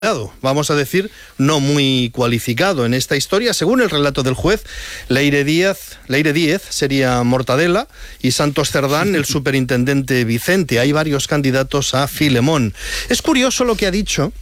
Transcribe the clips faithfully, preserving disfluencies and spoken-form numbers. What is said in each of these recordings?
vamos a decir, no muy cualificado en esta historia. Según el relato del juez, Leire Díaz, Leire Díez sería Mortadela y Santos Cerdán el superintendente Vicente. Hay varios candidatos a Filemón. Es curioso lo que ha dicho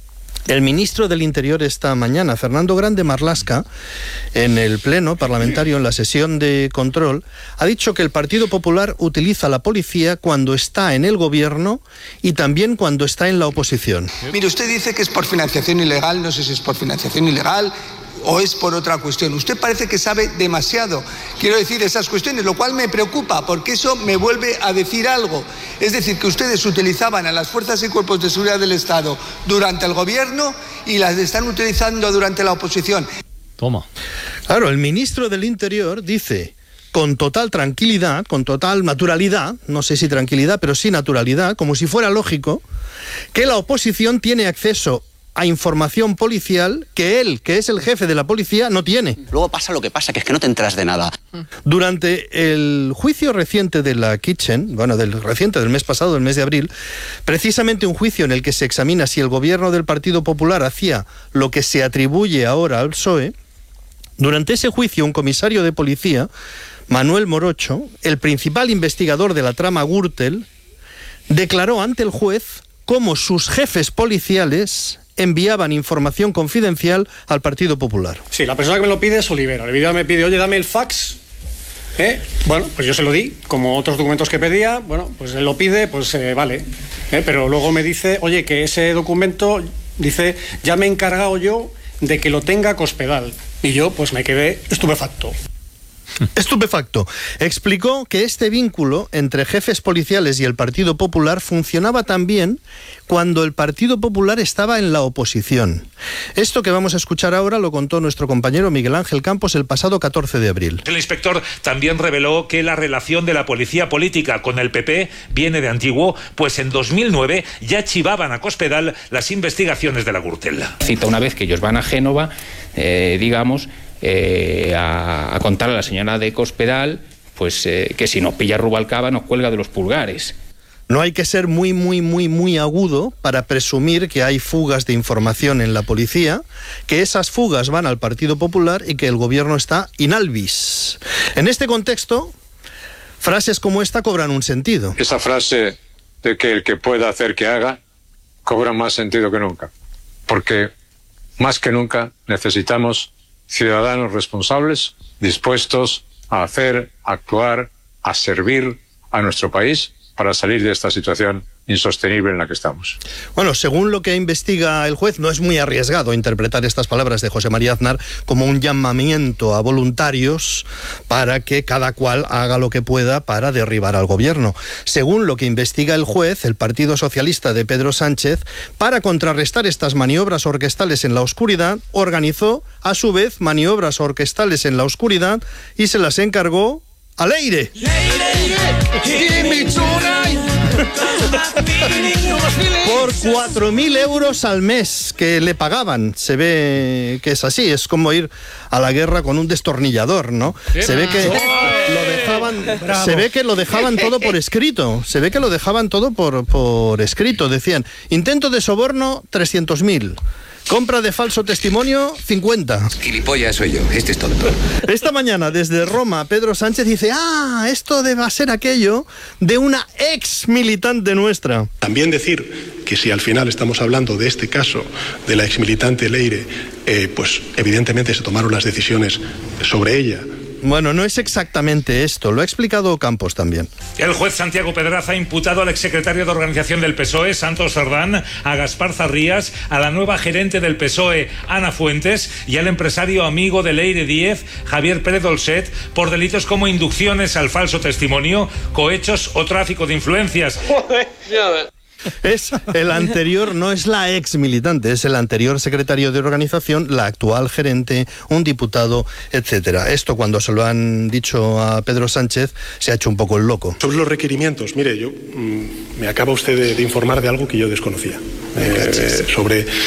el ministro del Interior esta mañana, Fernando Grande Marlaska, en el pleno parlamentario, en la sesión de control, ha dicho que el Partido Popular utiliza la policía cuando está en el gobierno y también cuando está en la oposición. Mire, usted dice que es por financiación ilegal, no sé si es por financiación ilegal o es por otra cuestión. Usted parece que sabe demasiado, quiero decir, esas cuestiones, lo cual me preocupa, porque eso me vuelve a decir algo. Es decir, que ustedes utilizaban a las fuerzas y cuerpos de seguridad del Estado durante el gobierno y las están utilizando durante la oposición. Toma. Claro, el ministro del Interior dice con total tranquilidad, con total naturalidad, no sé si tranquilidad, pero sí naturalidad, como si fuera lógico, que la oposición tiene acceso a información policial que él, que es el jefe de la policía, no tiene. Luego pasa lo que pasa, que es que no te enteras de nada. Durante el juicio reciente de la Kitchen, bueno, del reciente del mes pasado, del mes de abril, precisamente un juicio en el que se examina si el gobierno del Partido Popular hacía lo que se atribuye ahora al P S O E, durante ese juicio un comisario de policía, Manuel Morocho, el principal investigador de la trama Gürtel, declaró ante el juez cómo sus jefes policiales enviaban información confidencial al Partido Popular. Sí, la persona que me lo pide es Olivera. Olivera me pide, oye, dame el fax. ¿Eh? Bueno, pues yo se lo di, como otros documentos que pedía. Bueno, pues él lo pide, pues eh, vale. ¿Eh? Pero luego me dice, oye, que ese documento, dice, ya me he encargado yo de que lo tenga Cospedal. Y yo, pues me quedé estupefacto. Estupefacto. Explicó que este vínculo entre jefes policiales y el Partido Popular funcionaba también cuando el Partido Popular estaba en la oposición. Esto que vamos a escuchar ahora lo contó nuestro compañero Miguel Ángel Campos el pasado catorce de abril. El inspector también reveló que la relación de la policía política con el P P viene de antiguo, pues en dos mil nueve ya chivaban a Cospedal las investigaciones de la Gürtel. Cita una vez que ellos van a Génova, eh, digamos, Eh, a, a contar a la señora de Cospedal pues eh, que si nos pilla Rubalcaba nos cuelga de los pulgares. No hay que ser muy, muy, muy, muy agudo para presumir que hay fugas de información en la policía, que esas fugas van al Partido Popular y que el gobierno está in albis. En este contexto, frases como esta cobran un sentido. Esa frase de que el que pueda hacer que haga cobra más sentido que nunca, porque más que nunca necesitamos ciudadanos responsables, dispuestos a hacer, a actuar, a servir a nuestro país para salir de esta situación insostenible en la que estamos. Bueno, según lo que investiga el juez, no es muy arriesgado interpretar estas palabras de José María Aznar como un llamamiento a voluntarios para que cada cual haga lo que pueda para derribar al gobierno. Según lo que investiga el juez, el Partido Socialista de Pedro Sánchez, para contrarrestar estas maniobras orquestales en la oscuridad, organizó a su vez maniobras orquestales en la oscuridad y se las encargó a Leire. Por cuatro mil euros al mes que le pagaban. Se ve que es así, es como ir a la guerra con un destornillador, ¿no? Se ve que lo dejaban, se ve que lo dejaban todo por escrito. Se ve que lo dejaban todo por, por escrito. Decían, intento de soborno trescientos mil. Compra de falso testimonio, cincuenta. Gilipollas soy yo, este es tonto. Esta mañana, desde Roma, Pedro Sánchez dice, ah, esto debe ser aquello de una ex militante nuestra. También decir que si al final estamos hablando de este caso de la ex militante Leire, eh, pues evidentemente se tomaron las decisiones sobre ella. Bueno, no es exactamente esto, lo ha explicado Campos también. El juez Santiago Pedraza ha imputado al exsecretario de organización del P S O E, Santos Cerdán, a Gaspar Zarrías, a la nueva gerente del P S O E, Ana Fuentes, y al empresario amigo de Leire Díez, Javier Pérez Dolcet, por delitos como inducciones al falso testimonio, cohechos o tráfico de influencias. Joder, ya ves. Es el anterior, no es la ex militante, es el anterior secretario de organización, la actual gerente, un diputado, etcétera. Esto cuando se lo han dicho a Pedro Sánchez se ha hecho un poco el loco. Sobre los requerimientos, mire, yo mmm, me acaba usted de, de informar de algo que yo desconocía. Eh, sobre eh,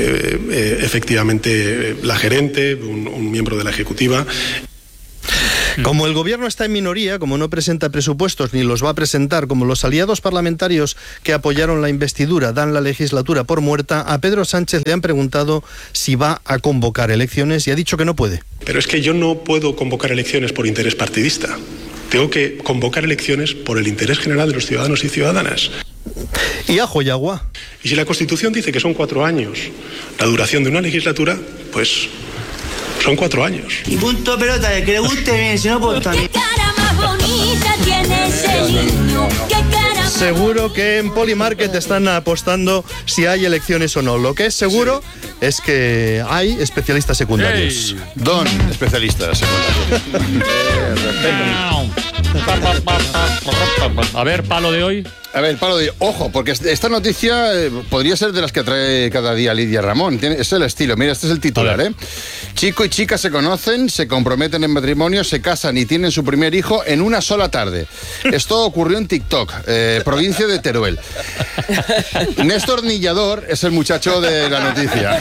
eh, efectivamente la gerente, un, un miembro de la ejecutiva. Como el gobierno está en minoría, como no presenta presupuestos ni los va a presentar, como los aliados parlamentarios que apoyaron la investidura dan la legislatura por muerta, a Pedro Sánchez le han preguntado si va a convocar elecciones y ha dicho que no puede. Pero es que yo no puedo convocar elecciones por interés partidista. Tengo que convocar elecciones por el interés general de los ciudadanos y ciudadanas. Y ajo y agua. Y si la Constitución dice que son cuatro años la duración de una legislatura, pues son cuatro años. Y punto pelota, el que le guste bien, si no, pues también. ¿Qué cara más bonita tiene ese niño? ¿Qué cara más Seguro que en Polymarket están apostando si hay elecciones o no. Lo que es seguro sí. es que hay especialistas secundarios. Hey. Don especialistas secundarios. A ver, palo de hoy. A ver, palo de... Ojo, porque esta noticia eh, podría ser de las que trae cada día Lidia Ramón. Tiene, es el estilo. Mira, este es el titular, ¿eh? Chico y chica se conocen, se comprometen en matrimonio, se casan y tienen su primer hijo en una sola tarde. Esto ocurrió en TikTok, eh, provincia de Teruel. Néstor Nillador es el muchacho de la noticia.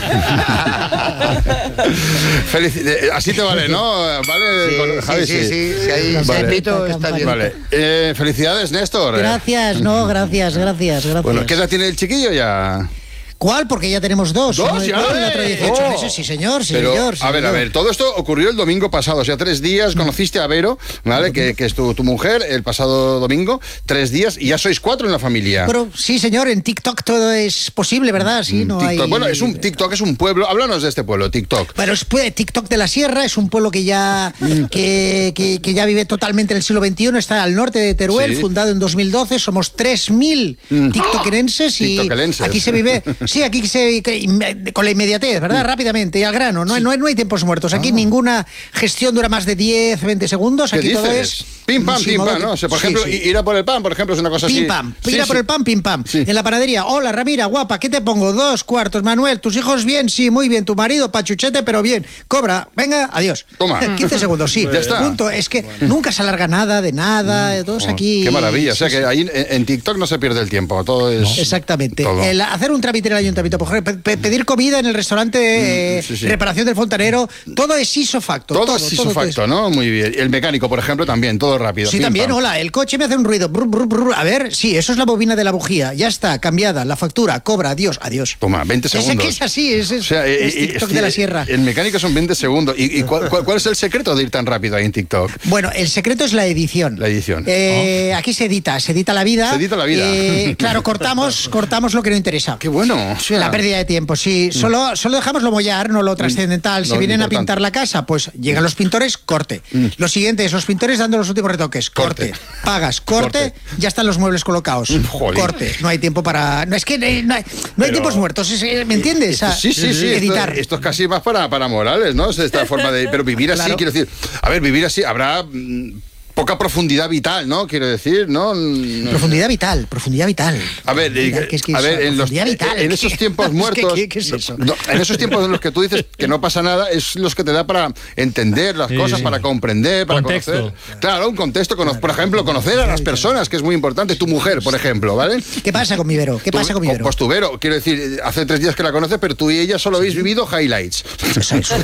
Felici- Así te vale, ¿no? ¿Vale? Sí, Con Javi, sí, sí, sí, sí, ahí vale. se pito, está bien. Vale. Eh, felicidades, Néstor. Gracias, no, gracias, gracias, gracias. Bueno, ¿qué edad tiene el chiquillo ya? ¿Cuál? Porque ya tenemos dos. ¿Dos Uno ya? de otro de dieciocho Oh. meses, sí señor, sí Pero, señor. Sí, a ver, señor. a ver, todo esto ocurrió el domingo pasado, o sea, tres días, conociste a Vero, ¿vale? Que, que es tu, tu mujer, el pasado domingo, tres días, y ya sois cuatro en la familia. Pero sí, señor, en TikTok todo es posible, ¿verdad? Sí, no TikTok. hay... Bueno, es un TikTok, es un pueblo, háblanos de este pueblo, TikTok. Bueno, es puede- TikTok de la Sierra es un pueblo que ya que, que, que ya vive totalmente en el siglo veintiuno, está al norte de Teruel, Sí. fundado en dos mil doce, somos tres mil tiktokerenses y Tiktokerenses. aquí se vive, sí, aquí se que- con la inmediatez, ¿verdad? Rápidamente y al grano, no, hay- no, hay, no hay tiempos muertos, aquí ninguna gestión dura más de diez, veinte segundos, ¿Qué aquí dices? todo es... Pim, pam, sí, pim, modo pam, que- ¿no? O sea, por sí, ejemplo, sí. ir a por el pan, por ejemplo, es una cosa así. Pim pam, Sí, ir a sí. por el pan, pim pam. Sí. En la panadería, hola Ramira, guapa, ¿qué te pongo? Dos cuartos, Manuel, ¿tus hijos bien? Sí, muy bien, tu marido, pachuchete, pero bien. Cobra, venga, adiós. Toma. quince segundos, sí. Ya está. Punto. Es que nunca se alarga nada de nada, todos Oh, aquí. Qué maravilla, o sea Sí, que sí. ahí en, en TikTok no se pierde el tiempo, todo es... Exactamente. todo. El hacer un trámite en el ayuntamiento, por ejemplo, pe- pe- pedir comida en el restaurante, eh, sí, sí. reparación del fontanero, todo es isofacto. Todo, Todo, es todo, todo isofacto, ¿no? Muy bien. El mecánico, por ejemplo, también, todo rápido. Sí, Pim, también, pam. hola, el coche me hace un ruido. Brr, brr, brr. A ver, sí, eso es la bobina de la bujía. Ya está, cambiada, la factura, cobra, adiós, adiós. Toma, veinte Es segundos. que es así, es, es, O sea, eh, es eh, TikTok es de la que Sierra. El mecánico son veinte segundos. ¿Y, y cuál, cuál- cuál es el secreto de ir tan rápido ahí en TikTok? Bueno, el secreto es la edición. La edición. Eh, Aquí se edita, se edita la vida. Se edita la vida. Eh, claro, cortamos, cortamos lo que no interesa. Qué bueno. O sea, La pérdida de tiempo, sí. Solo, solo dejamos lo mollar, no lo trascendental. Se Lo vienen a importante. pintar la casa, pues llegan los pintores, corte. Lo siguiente es los pintores dando los últimos retoques, corte. Corte. Pagas, corte, Corte. ya están los muebles colocados. Joder. Corte. No hay tiempo para. No es que eh, no hay, no hay Pero- tiempos muertos, es, eh, ¿me entiendes? Esto- O sea, sí, sí, sí. Esto, Editar. esto es casi más para, para Morales, ¿no? Es esta forma de. Pero vivir así, Claro. quiero decir. A ver, vivir así, habrá mm, poca profundidad vital, ¿no? Quiero decir, ¿no? No- Profundidad vital, profundidad vital. A ver, Profundidad, eh, ¿qué es que a es ver, eso? en, los, Profundidad vital, en ¿qué? esos tiempos Es que, muertos, ¿qué- qué es eso? no, en esos tiempos en los que tú dices que no pasa nada, es los que te da para entender las Sí, cosas, sí. para comprender, para Contexto. conocer. Claro, un contexto, cono- por ejemplo, conocer a las personas, que es muy importante, tu mujer, por ejemplo, ¿vale? ¿Qué pasa con mi Vero? ¿Qué Tú- pasa con mi Vero? Pues tu Vero, quiero decir, hace tres días que la conoces, pero tú y ella solo habéis vivido highlights. Eso, eso.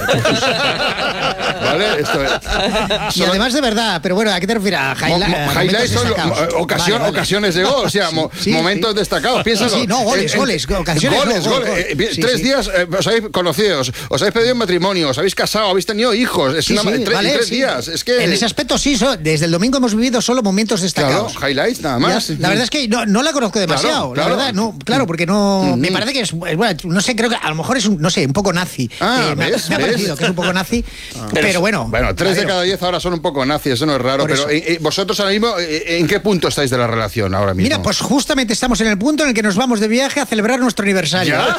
¿Vale? Esto es. Y Solo- además de verdad, pero bueno, ¿a qué te refieres? A Mo- highla- mo- a highlights momentos son lo- destacados. mo- ocasión- Vale, vale. ocasiones de gol, o sea, mo- Sí, momentos sí. destacados. Piénsalo. Sí, no, goles, Eh, eh, goles, ocasiones, goles, gol, goles. gol, Eh, bien, sí, tres sí. días eh, os habéis conocido, os, os habéis pedido en matrimonio, os habéis casado, habéis tenido hijos. Es Sí, una, sí, tre- vale, tres sí. días. Es que. En ese aspecto sí, so- desde el domingo hemos vivido solo momentos Claro, destacados. highlights nada Ya, más. la verdad es que no, no la conozco demasiado, Claro, claro. la verdad, no, claro, porque no, Mm. me parece que es, es bueno, no sé, creo que a lo mejor es un, no sé, un poco nazi. Ah, Eh, me, ha- ¿ves? me ha ¿ves? parecido que es un poco nazi, pero bueno. Bueno, tres de claro. cada diez ahora son un poco nazis, eso no es raro, Por pero eso. eh, eh, vosotros ahora mismo, eh, ¿en qué punto estáis de la relación ahora mismo? Mira, pues justamente estamos en el punto en el que nos vamos de viaje a celebrar nuestro aniversario. ¿Ya?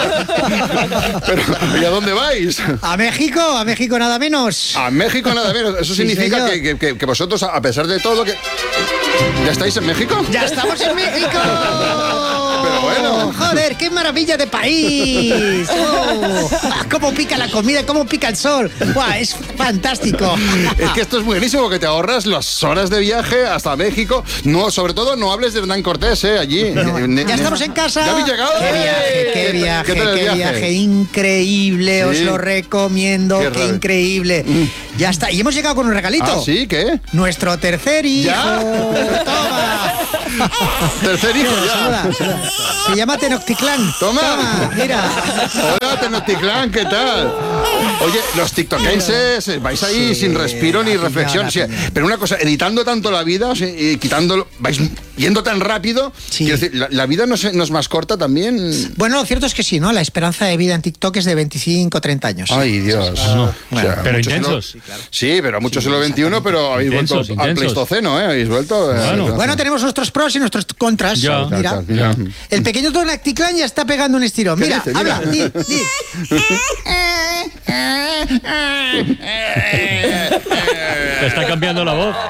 Pero, ¿y a dónde vais? A México, a México nada menos. A México nada menos. Eso Sí, significa señor. que, que- que- que vosotros, a pesar de todo, que ¿ya estáis en México? ¡Ya estamos en México! pero bueno. Joder, qué maravilla de país. Oh, cómo pica la comida, cómo pica el sol. Buah, es fantástico. Es que esto es buenísimo, que te ahorras las horas de viaje hasta México. No, sobre todo no hables de Hernán Cortés, ¿eh? Allí. No, Ne- ya ne- estamos en casa. ¿Ya habéis llegado? Qué viaje, qué viaje, ¿Qué tal el qué viaje? viaje. Increíble, os Sí. lo recomiendo. Qué Qué, raro. increíble. Ya está. Y hemos llegado con un regalito. Ah, ¿sí? ¿Qué? Nuestro tercer hijo. ¿Ya? Toma. Tercer hijo, ya. Saluda, saluda. Se llama Tenochtitlán. Toma. Mira. Hola, Tenochtitlán, ¿qué tal? Oye, los tiktokenses vais ahí Sí, sin respiro ni la reflexión. piña, la O sea, piña. pero una cosa, editando tanto la vida, o sea, y quitándolo, vais yendo tan rápido. Sí. Quiero decir, la, la vida no, se- no es más corta también. Bueno, lo cierto es que sí, ¿no? La esperanza de vida en TikTok es de veinticinco, treinta años. Ay, Dios. Ah, O sea, pero mucho intensos. siglo- Sí, pero mucho siglo veintiuno, pero habéis Intensos, vuelto al intensos. Pleistoceno, ¿eh? Habéis vuelto. eh, Bueno. Bueno, tenemos nuestros pros y nuestros contras. Ya. Mira. Mira. El pequeño Tenochtitlán ya está pegando un estirón. ¿Qué Mira, dice? Mira. habla, di, di. Te está cambiando la voz.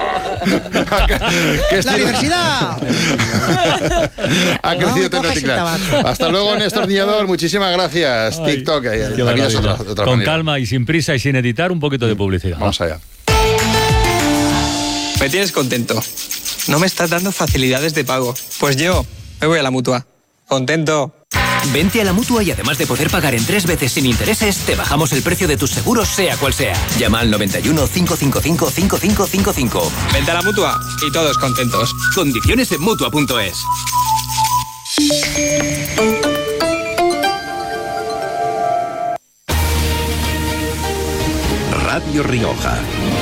Que La este- universidad. Ha No, crecido coges el Tenochtitlán. tabaco. Hasta luego, Néstor Niñador. Muchísimas gracias. Ay, TikTok. eh, qué La vida es maravilla. otra, de otra Con manera. calma y sin prisa y sin editar, un poquito de publicidad. Vamos allá. Me tienes contento. No me estás dando facilidades de pago. Pues yo me voy a la Mutua. Contento. Vente a la Mutua y además de poder pagar en tres veces sin intereses, te bajamos el precio de tus seguros, sea cual sea. Llama al noventa y uno, cinco cinco cinco, cinco cinco cinco cinco. Vente a la Mutua y todos contentos. Condiciones en Mutua punto es. Radio Rioja.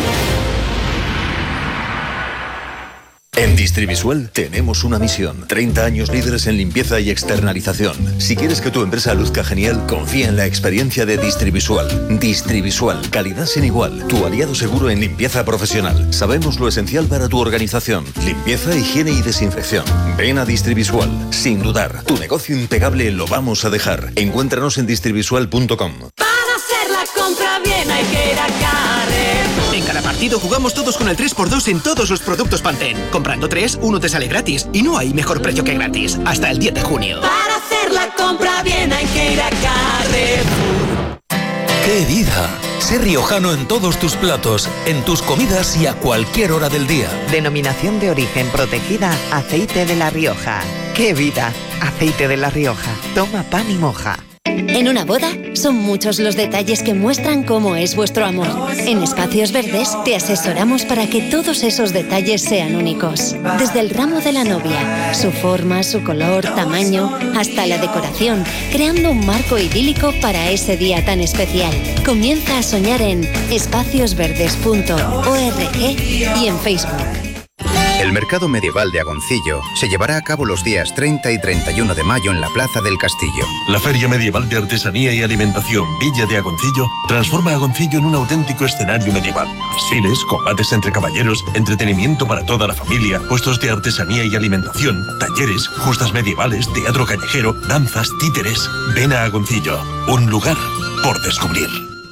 En Distrivisual tenemos una misión. treinta años líderes en limpieza y externalización. Si quieres que tu empresa luzca genial, confía en la experiencia de Distrivisual. Distrivisual, calidad sin igual. Tu aliado seguro en limpieza profesional. Sabemos lo esencial para tu organización. Limpieza, higiene y desinfección. Ven a Distrivisual. Sin dudar, tu negocio impecable lo vamos a dejar. Encuéntranos en distrivisual punto com. Para hacer la compra bien hay que ir a Carrefour. En cada partido jugamos todos con el tres por dos en todos los productos Pantene. Comprando tres, uno te sale gratis. Y no hay mejor precio que gratis. Hasta el diez de junio. Para hacer la compra bien hay que ir a Carrefour. ¡Qué vida! Sé riojano en todos tus platos, en tus comidas y a cualquier hora del día. Denominación de origen protegida, aceite de La Rioja. ¡Qué vida! Aceite de La Rioja. Toma pan y moja. En una boda, son muchos los detalles que muestran cómo es vuestro amor. En Espacios Verdes te asesoramos para que todos esos detalles sean únicos. Desde el ramo de la novia, su forma, su color, tamaño, hasta la decoración, creando un marco idílico para ese día tan especial. Comienza a soñar en espacios verdes punto org y en Facebook. El Mercado Medieval de Agoncillo se llevará a cabo los días treinta y treinta y uno de mayo en la Plaza del Castillo. La Feria Medieval de Artesanía y Alimentación Villa de Agoncillo transforma a Agoncillo en un auténtico escenario medieval. Desfiles, combates entre caballeros, entretenimiento para toda la familia, puestos de artesanía y alimentación, talleres, justas medievales, teatro callejero, danzas, títeres. Ven a Agoncillo, un lugar por descubrir.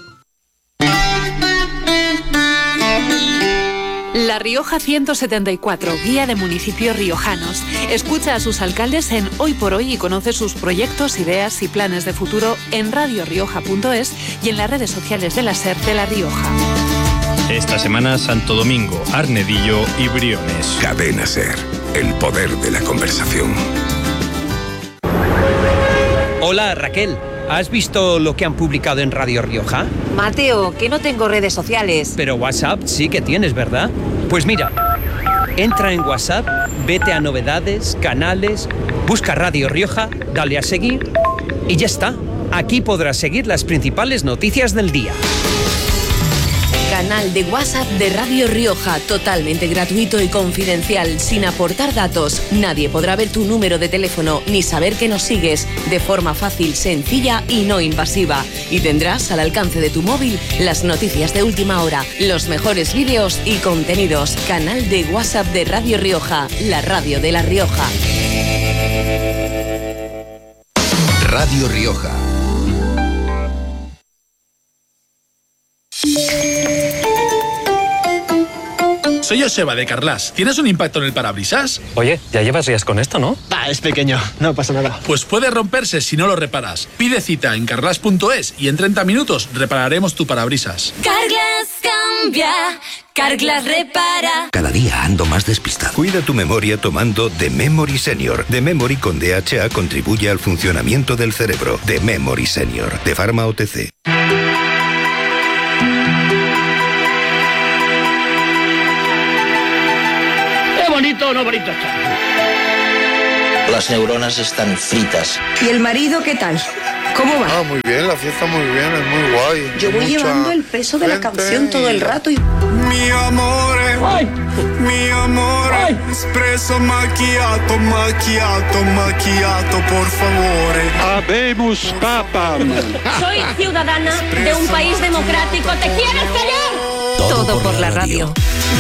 La Rioja ciento setenta y cuatro, guía de municipios riojanos. Escucha a sus alcaldes en Hoy por Hoy y conoce sus proyectos, ideas y planes de futuro en radio rioja punto es y en las redes sociales de la SER de La Rioja. Esta semana Santo Domingo, Arnedillo y Briones. Cadena SER, el poder de la conversación. Hola, Raquel. ¿Has visto lo que han publicado en Radio Rioja? Mateo, que no tengo redes sociales. Pero WhatsApp sí que tienes, ¿verdad? Pues mira, entra en WhatsApp, vete a novedades, canales, busca Radio Rioja, dale a seguir y ya está. Aquí podrás seguir las principales noticias del día. Canal de WhatsApp de Radio Rioja, totalmente gratuito y confidencial, sin aportar datos. Nadie podrá ver tu número de teléfono ni saber que nos sigues, de forma fácil, sencilla y no invasiva. Y tendrás al alcance de tu móvil las noticias de última hora, los mejores vídeos y contenidos. Canal de WhatsApp de Radio Rioja, la radio de La Rioja. Radio Rioja. soy Joseba de Carglass. ¿Tienes un impacto en el parabrisas? Oye, ya llevas días con esto, ¿no? Ah, es pequeño, no pasa nada. Pues puede romperse si no lo reparas. Pide cita en carglass punto es y en treinta minutos repararemos tu parabrisas. Carglass cambia, Carglass repara. Cada día ando más despistado. Cuida tu memoria tomando The Memory Senior. The Memory con D H A contribuye al funcionamiento del cerebro. The Memory Senior, de Pharma O T C. ¡Qué bonito, no bonito está! Las neuronas están fritas. ¿Y el marido qué tal? ¿Cómo va? Ah, muy bien, la fiesta muy bien, es muy guay. Yo voy llevando el peso de la canción todo el rato y... Mi amore, Ay. mi amore, Ay. espresso macchiato, macchiato, macchiato, por favore. Habemus papam. Soy ciudadana de un país democrático. ¡Te quiero, señor! Todo por la radio.